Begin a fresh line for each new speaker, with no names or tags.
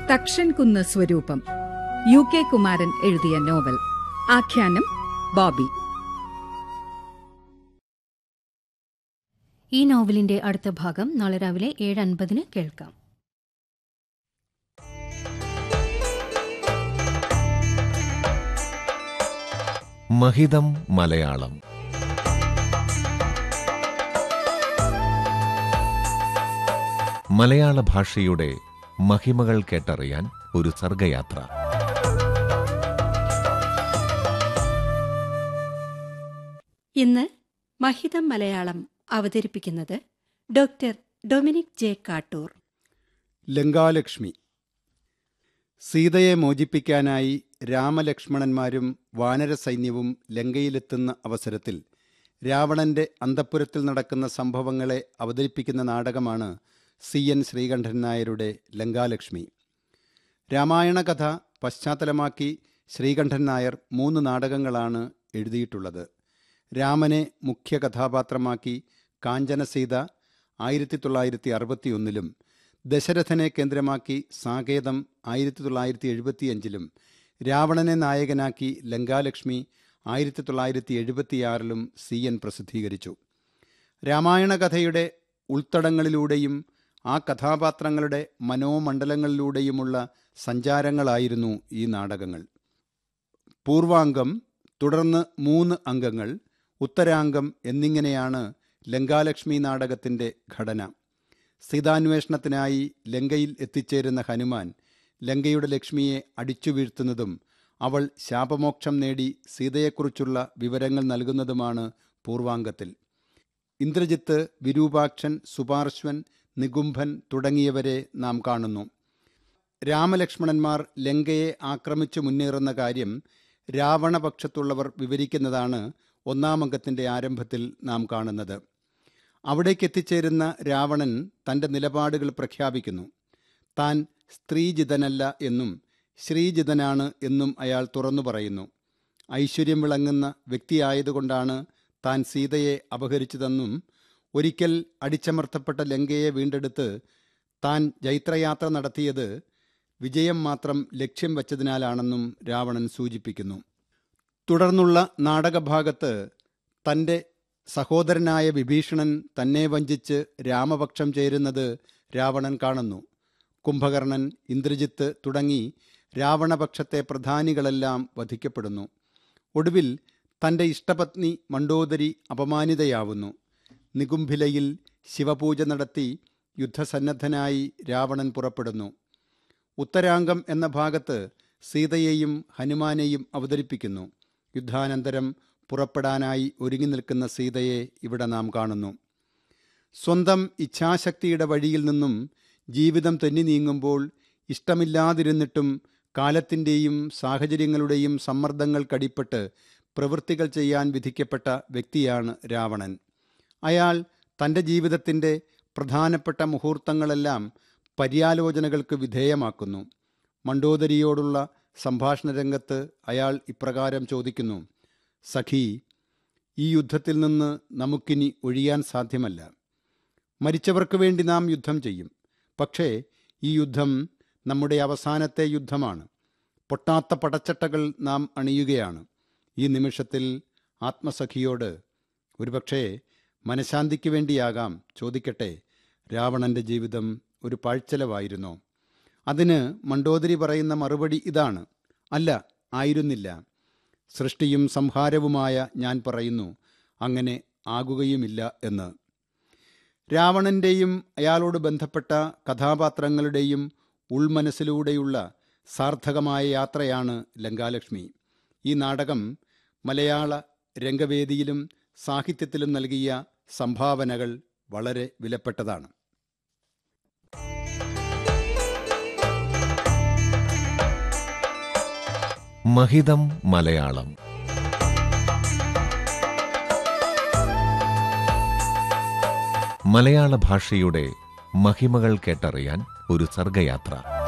തക്ഷൻകുന്ന് സ്വരൂപം. UK കുമാരൻ എഴുതിയ novel. ആഖ്യാനം ബോബി.
ഈ നോവലിന്റെ അടുത്ത ഭാഗം നാളെ രാവിലെ 7:50 കേൾക്കാം.
മഹിതം മലയാളം. മലയാള ഭാഷയുടെ മഹിമകൾ കേട്ടറിയാൻ ഒരു സർഗയാത്ര.
ഇന്ന് മഹിതം മലയാളം അവതരിപ്പിക്കുന്നത് doctor Dominic J Kattoor.
Lankalakshmi. സീതയെ മോചിപ്പിക്കാനായി രാമലക്ഷ്മണന്മാരും വാനരസൈന്യവും ലങ്കയിലെത്തുന്ന അവസരത്തിൽ രാവണന്റെ അന്തഃപുരത്തിൽ നടക്കുന്ന സംഭവങ്ങളെ അവതരിപ്പിക്കുന്ന നാടകമാണ് CN ശ്രീകണ്ഠൻ നായരുടെ ലങ്കാലക്ഷ്മി. രാമായണ കഥ പശ്ചാത്തലമാക്കി ശ്രീകണ്ഠൻ നായർ 3 നാടകങ്ങളാണ് എഴുതിയിട്ടുള്ളത്. രാമനെ മുഖ്യ കഥാപാത്രമാക്കി കാഞ്ചനസീത 1961 ദശരഥനെ കേന്ദ്രമാക്കി സാകേതം 1975 രാവണനെ നായകനാക്കി ലങ്കാലക്ഷ്മി 1976 CN പ്രസിദ്ധീകരിച്ചു. രാമായണ കഥയുടെ ഉൾത്തടങ്ങളിലൂടെയും ആ കഥാപാത്രങ്ങളുടെ മനോമണ്ഡലങ്ങളിലൂടെയുമുള്ള സഞ്ചാരങ്ങളായിരുന്നു ഈ നാടകങ്ങൾ. പൂർവാംഗം, തുടർന്ന് 3 അംഗങ്ങൾ, ഉത്തരാംഗം എന്നിങ്ങനെയാണ് ലങ്കാലക്ഷ്മി നാടകത്തിൻ്റെ ഘടന. സീതാന്വേഷണത്തിനായി ലങ്കയിൽ എത്തിച്ചേരുന്ന ഹനുമാൻ ലങ്കയുടെ ലക്ഷ്മിയെ അടിച്ചു വീഴ്ത്തുന്നതും അവൾ ശാപമോക്ഷം നേടി സീതയെക്കുറിച്ചുള്ള വിവരങ്ങൾ നൽകുന്നതുമാണ് പൂർവാംഗത്തിൽ. ഇന്ദ്രജിത്ത്, വിരൂപാക്ഷൻ, സുപാർശ്വൻ, നികുംഭൻ തുടങ്ങിയവരെ നാം കാണുന്നു. രാമലക്ഷ്മണന്മാർ ലങ്കയെ ആക്രമിച്ചു മുന്നേറുന്ന കാര്യം രാവണപക്ഷത്തുള്ളവർ വിവരിക്കുന്നതാണ് 1-ാം അംഗത്തിൻ്റെ ആരംഭത്തിൽ നാം കാണുന്നത്. അവിടേക്കെത്തിച്ചേരുന്ന രാവണൻ തൻ്റെ നിലപാടുകൾ പ്രഖ്യാപിക്കുന്നു. താൻ സ്ത്രീജിതനല്ല എന്നും ശ്രീജിതനാണ് എന്നും അയാൾ തുറന്നു പറയുന്നു. ഐശ്വര്യം വിളങ്ങുന്ന വ്യക്തിയായതുകൊണ്ടാണ് താൻ സീതയെ അപഹരിച്ചതെന്നും ഒരിക്കൽ അടിച്ചമർത്തപ്പെട്ട ലങ്കയെ വീണ്ടെടുത്ത് താൻ ജൈത്രയാത്ര നടത്തിയത് വിജയം മാത്രം ലക്ഷ്യം വച്ചതിനാലാണെന്നും രാവണൻ സൂചിപ്പിക്കുന്നു. തുടർന്നുള്ള നാടകഭാഗത്ത് തൻ്റെ സഹോദരനായ വിഭീഷണൻ തന്നെ വഞ്ചിച്ച് രാമപക്ഷം ചേരുന്നത് രാവണൻ കാണുന്നു. കുംഭകർണൻ, ഇന്ദ്രജിത്ത് തുടങ്ങി രാവണപക്ഷത്തെ പ്രധാനികളെല്ലാം വധിക്കപ്പെടുന്നു. ഒടുവിൽ തൻ്റെ ഇഷ്ടപത്നി മണ്ഡോദരി അപമാനിതയാവുന്നു. നികുംഭിലയിൽ ശിവപൂജ നടത്തി യുദ്ധസന്നദ്ധനായി രാവണൻ പുറപ്പെടുന്നു. ഉത്തരാംഗം എന്ന ഭാഗത്ത് സീതയെയും ഹനുമാനെയും അവതരിപ്പിക്കുന്നു. യുദ്ധാനന്തരം പുറപ്പെടാനായി ഒരുങ്ങി നിൽക്കുന്ന സീതയെ ഇവിടെ നാം കാണുന്നു. സ്വന്തം ഇച്ഛാശക്തിയുടെ വഴിയിൽ നിന്നും ജീവിതം തെന്നി നീങ്ങുമ്പോൾ ഇഷ്ടമില്ലാതിരുന്നിട്ടും കാലത്തിൻ്റെയും സാഹചര്യങ്ങളുടെയും സമ്മർദ്ദങ്ങൾക്കടിപ്പെട്ട് പ്രവൃത്തികൾ ചെയ്യാൻ വിധിക്കപ്പെട്ട വ്യക്തിയാണ് രാവണൻ. അയാൾ തൻ്റെ ജീവിതത്തിൻ്റെ പ്രധാനപ്പെട്ട മുഹൂർത്തങ്ങളെല്ലാം പര്യാലോചനകൾക്ക് വിധേയമാക്കുന്നു. മണ്ഡോദരിയോടുള്ള സംഭാഷണ രംഗത്ത് അയാൾ ഇപ്രകാരം ചോദിക്കുന്നു: സഖി, ഈ യുദ്ധത്തിൽ നിന്ന് നമുക്കിനി ഒഴിയാൻ സാധ്യമല്ല. മരിച്ചവർക്ക് വേണ്ടി നാം യുദ്ധം ചെയ്യും. പക്ഷേ ഈ യുദ്ധം നമ്മുടെ അവസാനത്തെ യുദ്ധമാണ്. പൊട്ടാത്ത പടച്ചട്ടകൾ നാം അണിയുകയാണ്. ഈ നിമിഷത്തിൽ ആത്മസഖിയോട്, ഒരുപക്ഷേ മനഃശാന്തിക്ക് വേണ്ടിയാകാം, ചോദിക്കട്ടെ, രാവണൻ്റെ ജീവിതം ഒരു പാഴ്ചെലവായിരുന്നോ? അതിന് മണ്ഡോദരി പറയുന്ന മറുപടി ഇതാണ്: അല്ല, ആയിരുന്നില്ല. സൃഷ്ടിയും സംഹാരവുമായ ഞാൻ പറയുന്നു, അങ്ങനെ ആകുകയുമില്ല എന്ന്. രാവണൻ്റെയും അയാളോട് ബന്ധപ്പെട്ട കഥാപാത്രങ്ങളുടെയും ഉൾമനസ്സിലൂടെയുള്ള സാർത്ഥകമായ യാത്രയാണ് ലങ്കാലക്ഷ്മി. ഈ നാടകം മലയാള രംഗവേദിയിലും സാഹിത്യത്തിലും നൽകിയ സംഭാവനകൾ വളരെ വിലപ്പെട്ടതാണ്.
മഹിതം മലയാളം. മലയാള ഭാഷയുടെ മഹിമകൾ കേട്ടറിയാൻ ഒരു സർഗയാത്ര.